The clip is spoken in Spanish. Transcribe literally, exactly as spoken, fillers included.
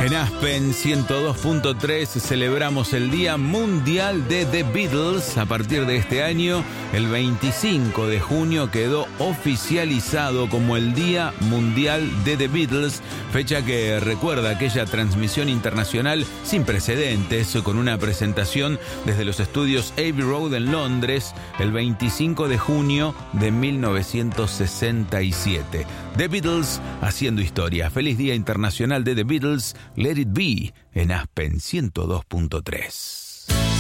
En Aspen ciento dos punto tres celebramos el Día Mundial de The Beatles. A partir de este año, el veinticinco de junio quedó oficializado como el Día Mundial de The Beatles, fecha que recuerda aquella transmisión internacional sin precedentes con una presentación desde los estudios Abbey Road en Londres el veinticinco de junio de mil novecientos sesenta y siete. The Beatles haciendo historia. Feliz Día Internacional de The Beatles. Let It Be en Aspen ciento dos punto tres.